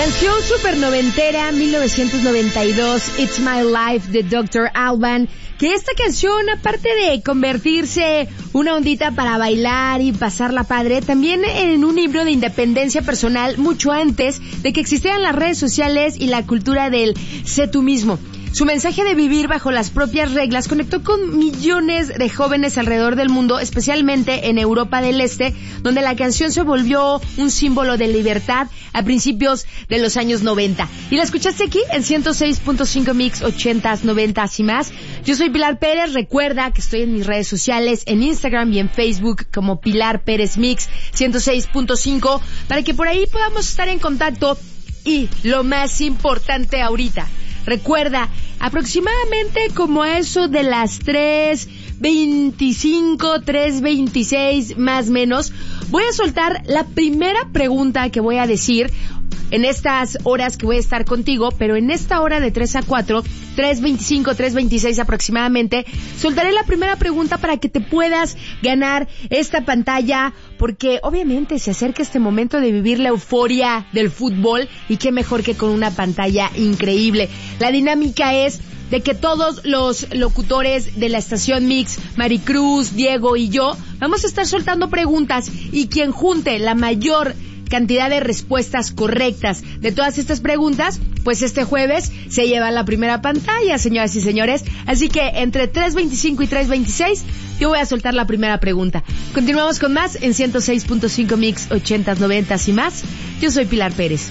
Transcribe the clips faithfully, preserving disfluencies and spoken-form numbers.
Canción super noventera, mil novecientos noventa y dos, It's My Life de doctor Alban, que esta canción, aparte de convertirse una ondita para bailar y pasarla padre, también en un libro de independencia personal mucho antes de que existieran las redes sociales y la cultura del sé tú mismo. Su mensaje de vivir bajo las propias reglas conectó con millones de jóvenes alrededor del mundo, especialmente en Europa del Este, donde la canción se volvió un símbolo de libertad a principios de los años noventa. Y la escuchaste aquí en ciento seis punto cinco Mix, ochentas, noventas y más. Yo soy Pilar Pérez. Recuerda que estoy en mis redes sociales, en Instagram y en Facebook como Pilar Pérez Mix ciento seis punto cinco, para que por ahí podamos estar en contacto. Y lo más importante ahorita, recuerda, aproximadamente como a eso de las tres veinticinco, tres veintiséis más o menos, voy a soltar la primera pregunta que voy a decir en estas horas que voy a estar contigo, pero en esta hora de tres a cuatro, tres veinticinco, tres veintiséis aproximadamente, soltaré la primera pregunta para que te puedas ganar esta pantalla, porque obviamente se acerca este momento de vivir la euforia del fútbol, y qué mejor que con una pantalla increíble. La dinámica es de que todos los locutores de la estación Mix, Maricruz, Diego y yo, vamos a estar soltando preguntas, y quien junte la mayor cantidad de respuestas correctas de todas estas preguntas, pues este jueves se lleva la primera pantalla, señoras y señores. Así que entre tres veinticinco y tres veintiséis yo voy a soltar la primera pregunta. Continuamos con más en ciento seis punto cinco Mix, ochentas, noventas y más. Yo soy Pilar Pérez.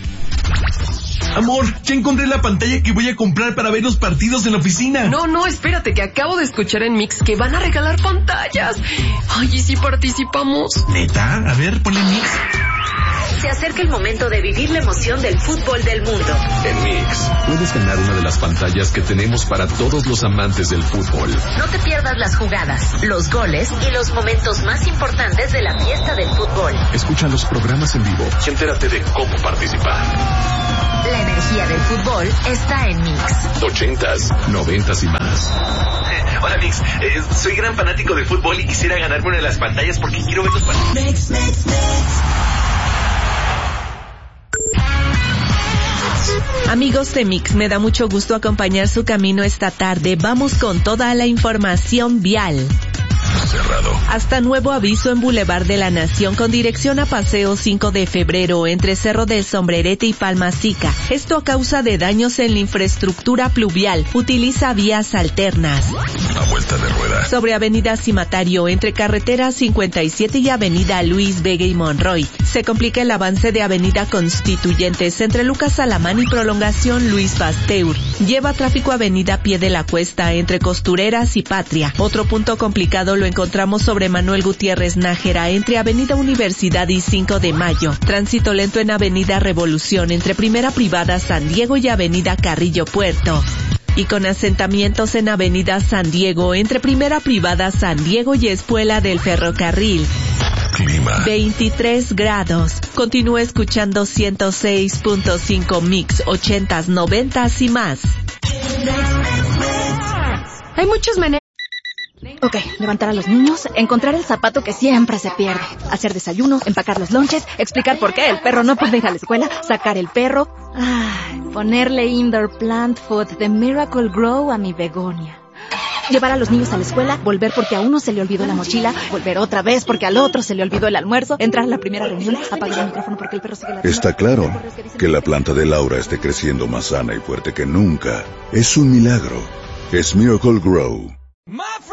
Amor, ya encontré la pantalla que voy a comprar para ver los partidos en la oficina. No, no, espérate, que acabo de escuchar en Mix que van a regalar pantallas. Ay, ¿y si participamos? ¿Neta? A ver, ponle Mix. Se acerca el momento de vivir la emoción del fútbol del mundo. En Mix, puedes ganar una de las pantallas que tenemos para todos los amantes del fútbol. No te pierdas las jugadas, los goles y los momentos más importantes de la fiesta del fútbol. Escucha los programas en vivo y entérate de cómo participar. La energía del fútbol está en Mix. Ochentas, noventas y más. Hola Mix, eh, soy gran fanático de fútbol y quisiera ganarme una de las pantallas porque quiero ver los partidos. Mix, Mix, Mix. Amigos de Mix, me da mucho gusto acompañar su camino esta tarde. Vamos con toda la información vial. Cerrado. Hasta nuevo aviso en Boulevard de la Nación con dirección a Paseo cinco de febrero entre Cerro del Sombrerete y Palmasica. Esto a causa de daños en la infraestructura pluvial. Utiliza vías alternas. A vuelta de rueda. Sobre Avenida Cimatario entre Carretera cincuenta y siete y Avenida Luis Vega y Monroy. Se complica el avance de Avenida Constituyentes entre Lucas Alamán y Prolongación Luis Pasteur. Lleva tráfico Avenida Pie de la Cuesta entre Costureras y Patria. Otro punto complicado lo encontramos sobre Manuel Gutiérrez Nájera entre Avenida Universidad y cinco de mayo. Tránsito lento en Avenida Revolución entre Primera Privada San Diego y Avenida Carrillo Puerto. Y con asentamientos en Avenida San Diego entre Primera Privada San Diego y Espuela del Ferrocarril. Clima. veintitrés grados. Continúa escuchando ciento seis punto cinco Mix, ochentas, noventas y más. Hay muchas maneras. Ok, levantar a los niños, encontrar el zapato que siempre se pierde, hacer desayunos, empacar los lonches, explicar por qué el perro no puede ir a la escuela, sacar el perro, ay, ponerle indoor plant food de Miracle Grow a mi begonia. Llevar a los niños a la escuela, volver porque a uno se le olvidó la mochila, volver otra vez porque al otro se le olvidó el almuerzo, entrar a la primera reunión, apagar el micrófono porque el perro sigue ladrando. Está claro que la planta de Laura esté creciendo más sana y fuerte que nunca. Es un milagro. Es Miracle Grow.